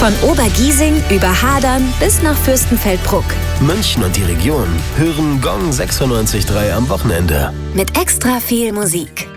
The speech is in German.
Von Obergiesing über Hadern bis nach Fürstenfeldbruck. München und die Region hören Gong 96.3 am Wochenende. Mit extra viel Musik.